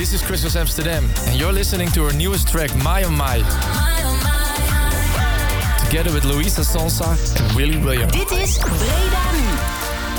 This is Christmas Amsterdam, and you're listening to her newest track, My Oh My. Together with Louisa Sonsa and Willy William. Dit is Breda Nu.